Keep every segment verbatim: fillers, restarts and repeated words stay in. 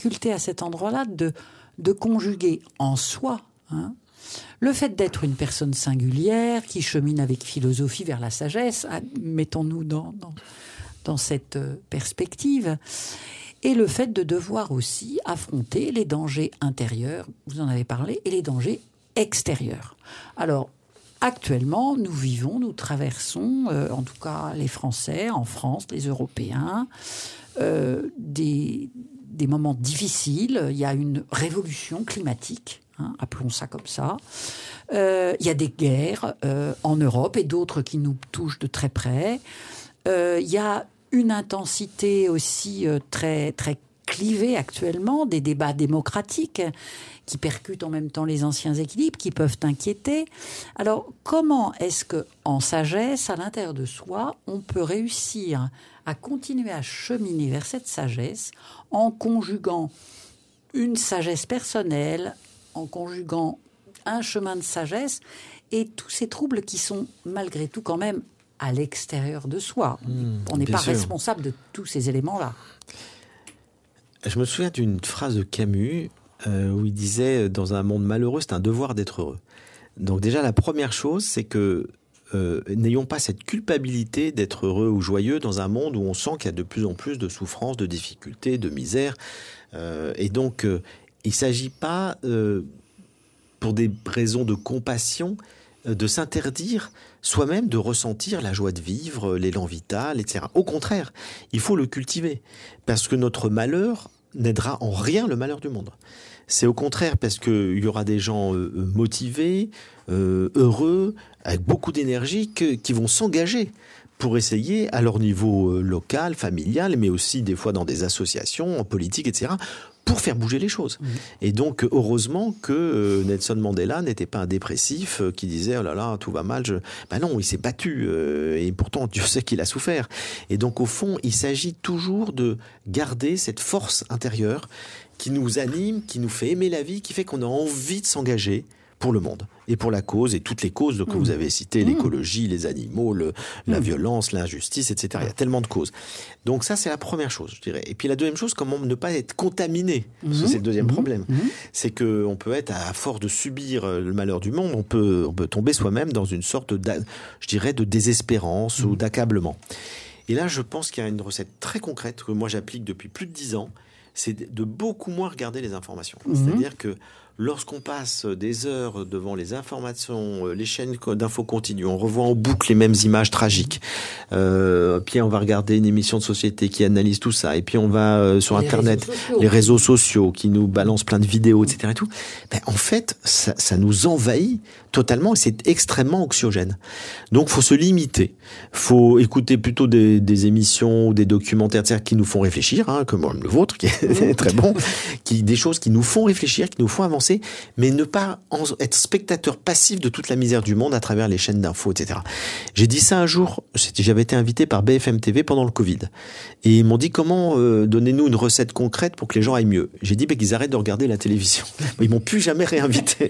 difficulté à cet endroit-là de, de conjuguer en soi, hein, le fait d'être une personne singulière qui chemine avec philosophie vers la sagesse, mettons-nous dans, dans, dans cette perspective, et le fait de devoir aussi affronter les dangers intérieurs, vous en avez parlé, et les dangers extérieurs. Alors, actuellement, nous vivons, nous traversons, euh, en tout cas les Français, en France, les Européens, euh, des, des moments difficiles. Il y a une révolution climatique, hein, appelons ça comme ça. Euh, il y a des guerres euh, en Europe et d'autres qui nous touchent de très près. Euh, il y a une intensité aussi euh, très, très clivée actuellement, des débats démocratiques qui percutent en même temps les anciens équilibres, qui peuvent inquiéter. Alors, comment est-ce que, en sagesse, à l'intérieur de soi, on peut réussir à continuer à cheminer vers cette sagesse en conjuguant une sagesse personnelle, en conjuguant un chemin de sagesse et tous ces troubles qui sont malgré tout quand même à l'extérieur de soi. Mmh, on n'est pas sûr. Responsable de tous ces éléments-là. Je me souviens d'une phrase de Camus euh, où il disait « Dans un monde malheureux, c'est un devoir d'être heureux ». Donc déjà, la première chose, c'est que euh, n'ayons pas cette culpabilité d'être heureux ou joyeux dans un monde où on sent qu'il y a de plus en plus de souffrances, de difficultés, de misère. Euh, et donc, euh, il ne s'agit pas, euh, pour des raisons de compassion, euh, de s'interdire soi-même de ressentir la joie de vivre, l'élan vital, et cetera. Au contraire, il faut le cultiver, parce que notre malheur n'aidera en rien le malheur du monde. C'est au contraire parce qu'il y aura des gens euh, motivés, euh, heureux, avec beaucoup d'énergie, que, qui vont s'engager pour essayer, à leur niveau euh, local, familial, mais aussi des fois dans des associations, en politique, et cetera, pour faire bouger les choses. Mmh. Et donc, heureusement que euh, Nelson Mandela n'était pas un dépressif euh, qui disait « Oh là là, tout va mal. Je... » Ben non, il s'est battu euh, et pourtant, Dieu sait qu'il a souffert. Et donc, au fond, il s'agit toujours de garder cette force intérieure qui nous anime, qui nous fait aimer la vie, qui fait qu'on a envie de s'engager pour le monde et pour la cause, et toutes les causes que mmh. vous avez citées, mmh. l'écologie, les animaux, le, la mmh. violence, l'injustice, et cetera. Il y a tellement de causes. Donc ça, c'est la première chose, je dirais. Et puis la deuxième chose, comment ne pas être contaminé, parce que mmh. c'est le deuxième mmh. problème. Mmh. C'est qu'on peut être, à force de subir le malheur du monde, on peut, on peut tomber soi-même dans une sorte, je dirais, de désespérance mmh. ou d'accablement. Et là, je pense qu'il y a une recette très concrète que moi j'applique depuis plus de dix ans, c'est de beaucoup moins regarder les informations. Mmh. C'est-à-dire que lorsqu'on passe des heures devant les informations, les chaînes d'infos continues, on revoit en boucle les mêmes images tragiques, euh, puis on va regarder une émission de société qui analyse tout ça, et puis on va euh, sur les Internet, réseaux les réseaux sociaux qui nous balancent plein de vidéos, et cetera et tout, ben, en fait, ça, ça nous envahit totalement et c'est extrêmement anxiogène. Donc, faut se limiter. Faut écouter plutôt des, des émissions ou des documentaires, et cetera, qui nous font réfléchir, hein, comme le vôtre, qui est très bon, qui, des choses qui nous font réfléchir, qui nous font avancer, mais ne pas en, être spectateur passif de toute la misère du monde à travers les chaînes d'infos, et cetera. J'ai dit ça un jour, j'avais été invité par B F M T V pendant le Covid. Et ils m'ont dit, comment euh, donnez-nous une recette concrète pour que les gens aillent mieux. J'ai dit bah, qu'ils arrêtent de regarder la télévision. Ils m'ont plus jamais réinvité.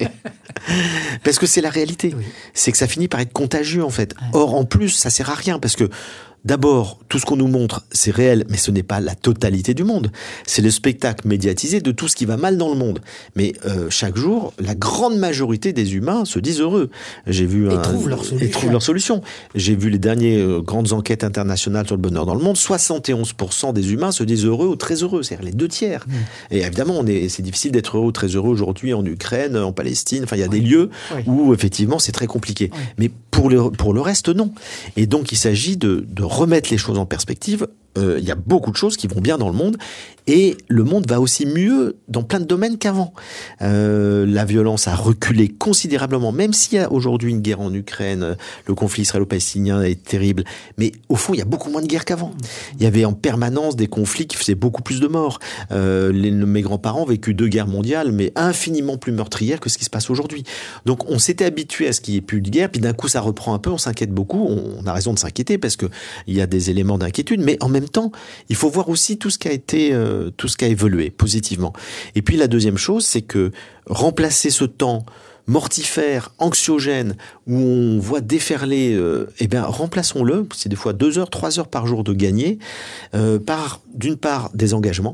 Parce que c'est la réalité. Oui. C'est que ça finit par être contagieux, en fait. Ouais. Or, en plus, ça sert à rien, parce que d'abord, tout ce qu'on nous montre, c'est réel, mais ce n'est pas la totalité du monde. C'est le spectacle médiatisé de tout ce qui va mal dans le monde. Mais euh, chaque jour, la grande majorité des humains se disent heureux. J'ai vu et un, trouvent leur solution. Et trouvent leur solution. J'ai vu les dernières euh, grandes enquêtes internationales sur le bonheur dans le monde. soixante et onze pour cent des humains se disent heureux ou très heureux. C'est-à-dire les deux tiers. Mmh. Et évidemment, on est, c'est difficile d'être heureux ou très heureux aujourd'hui en Ukraine, en Palestine. Enfin, il y a oui. des lieux oui. où effectivement c'est très compliqué. Oui. Mais pour le, pour le reste, non. Et donc, il s'agit de, de remettre les choses en perspective. Euh, il y a beaucoup de choses qui vont bien dans le monde et le monde va aussi mieux dans plein de domaines qu'avant. Euh, la violence a reculé considérablement, même s'il y a aujourd'hui une guerre en Ukraine, le conflit israélo-palestinien est terrible, mais au fond il y a beaucoup moins de guerres qu'avant. Il y avait en permanence des conflits qui faisaient beaucoup plus de morts. Euh, les, mes grands-parents ont vécu deux guerres mondiales, mais infiniment plus meurtrières que ce qui se passe aujourd'hui. Donc on s'était habitué à ce qu'il n'y ait plus de guerre, puis d'un coup ça reprend un peu, on s'inquiète beaucoup, on, on a raison de s'inquiéter parce que il y a des éléments d'inquiétude, mais en même temps, il faut voir aussi tout ce qui a été, euh, tout ce qui a évolué positivement. Et puis la deuxième chose, c'est que remplacer ce temps mortifère, anxiogène, où on voit déferler, euh, eh bien remplaçons-le, c'est des fois deux heures, trois heures par jour de gagner, euh, par d'une part des engagements.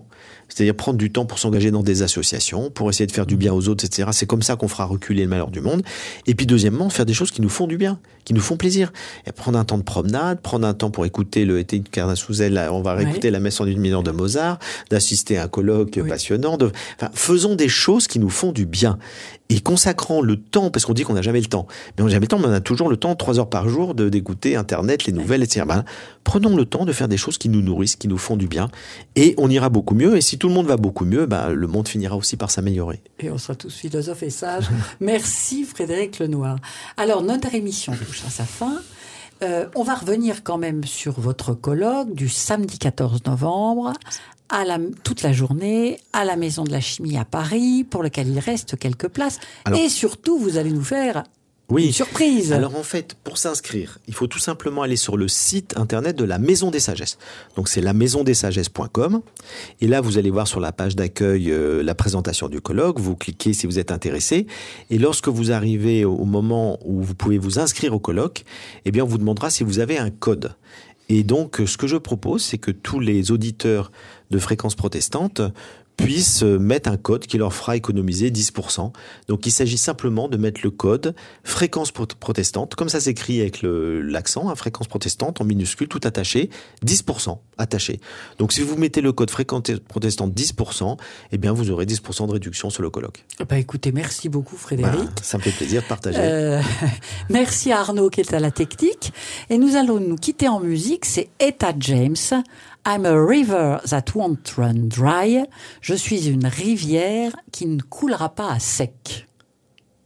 c'est-à-dire prendre du temps pour s'engager dans des associations, pour essayer de faire du bien aux autres, et cetera. C'est comme ça qu'on fera reculer le malheur du monde. Et puis deuxièmement, faire des choses qui nous font du bien, qui nous font plaisir. Et prendre un temps de promenade, prendre un temps pour écouter le Été de Carnasouzel, on va réécouter oui. la messe en une mineur de Mozart, d'assister à un colloque oui. passionnant. De... Enfin, faisons des choses qui nous font du bien. Et consacrant le temps, parce qu'on dit qu'on n'a jamais le temps, mais on n'a jamais le temps, mais on a toujours le temps, trois heures par jour, de d'écouter Internet, les nouvelles, et cetera. Ben, prenons le temps de faire des choses qui nous nourrissent, qui nous font du bien, et on ira beaucoup mieux. Et si tout le monde va beaucoup mieux, ben, le monde finira aussi par s'améliorer. Et on sera tous philosophes et sages. Merci Frédéric Lenoir. Alors, notre émission touche à sa fin. Euh, on va revenir quand même sur votre colloque du samedi quatorze novembre, à la, toute la journée, à la Maison de la Chimie à Paris, pour lequel il reste quelques places. Alors, et surtout, vous allez nous faire oui. une surprise. Alors en fait, pour s'inscrire, il faut tout simplement aller sur le site internet de la Maison des Sagesses. Donc c'est la maison des sagesses point com. Et là, vous allez voir sur la page d'accueil euh, la présentation du colloque. Vous cliquez si vous êtes intéressé. Et lorsque vous arrivez au moment où vous pouvez vous inscrire au colloque, eh bien, on vous demandera si vous avez un code. Et donc, ce que je propose, c'est que tous les auditeurs de Fréquence Protestante puissent mettre un code qui leur fera économiser dix pour cent. Donc, il s'agit simplement de mettre le code Fréquence Protestante, comme ça s'écrit avec le, l'accent, hein, Fréquence Protestante en minuscule, tout attaché, dix pour cent attaché. Donc, si vous mettez le code Fréquence Protestante dix pour cent, eh bien, vous aurez dix pour cent de réduction sur le colloque. Bah, écoutez, merci beaucoup Frédéric. Bah, ça me fait plaisir de partager. Euh, merci à Arnaud qui est à la technique. Et nous allons nous quitter en musique, c'est Etta James. I'm a river that won't run dry. Je suis une rivière qui ne coulera pas à sec.